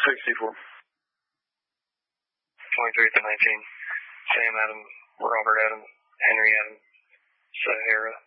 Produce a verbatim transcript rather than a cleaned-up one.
sixty-four. twenty-three to nineteen. Sam Adams, Robert Adams, Henry Adams, Sahara.